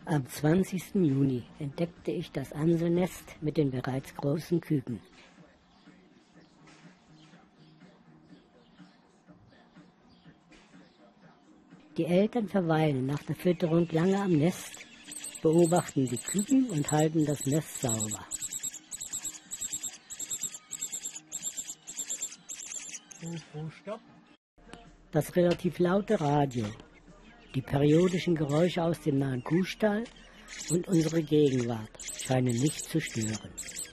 Am 20. Juni entdeckte ich das Amselnest mit den bereits großen Küken. Die Eltern verweilen nach der Fütterung lange am Nest, beobachten die Küken und halten das Nest sauber. Stopp. Das relativ laute Radio, die periodischen Geräusche aus dem nahen Kuhstall und unsere Gegenwart scheinen nicht zu stören.